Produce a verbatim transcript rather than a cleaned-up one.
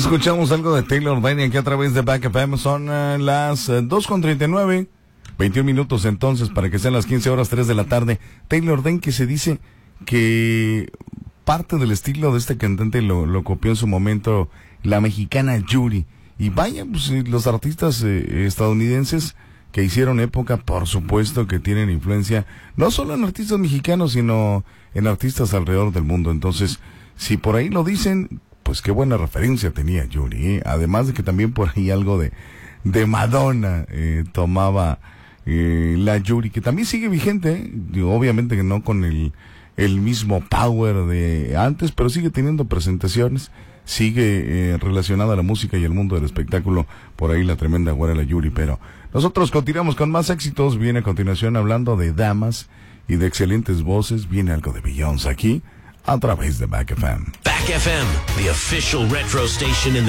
Escuchamos algo de Taylor Dayne aquí a través de Back F M. Son uh, las uh, dos con treinta y nueve. veintiún minutos entonces para que sean las quince horas tres de la tarde. Taylor Dayne, que se dice que parte del estilo de este cantante lo, lo copió en su momento la mexicana Yuri. Y vaya, pues los artistas eh, estadounidenses que hicieron época, por supuesto que tienen influencia, no solo en artistas mexicanos, sino en artistas alrededor del mundo. Entonces, si por ahí lo dicen, pues qué buena referencia tenía Yuri, ¿eh? Además de que también por ahí algo de, de Madonna eh, tomaba eh, la Yuri, que también sigue vigente, ¿eh? Digo, obviamente que no con el, el mismo power de antes, pero sigue teniendo presentaciones, sigue eh, relacionada a la música y el mundo del espectáculo, por ahí la tremenda güera la Yuri. Pero nosotros continuamos con más éxitos. Viene a continuación hablando de damas y de excelentes voces, viene algo de Beyoncé aquí a través de Back F M. Back F M, the official retro station in the